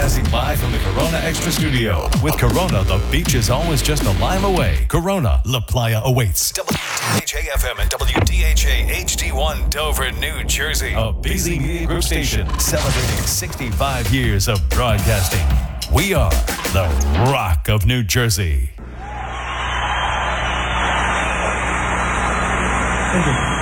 Broadcasting live from the Corona Extra Studio. With Corona, the beach is always just a lime away. Corona, La Playa awaits. WDHA-FM and WDHA-HD1 Dover, New Jersey. A busy media group station celebrating 65 years of broadcasting. We are the Rock of New Jersey. Thank you.